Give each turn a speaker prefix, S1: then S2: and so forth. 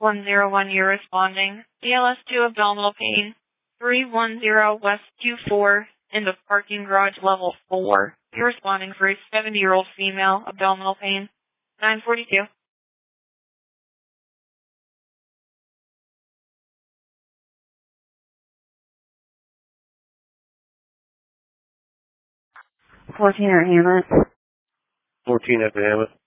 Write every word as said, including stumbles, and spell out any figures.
S1: one zero one, you're responding. B L S two abdominal pain. three one zero West two four in the parking garage level four. You're responding for a seventy-year-old female, abdominal pain. nine forty-two.
S2: fourteen or Hammett.
S3: fourteen at the Hammett.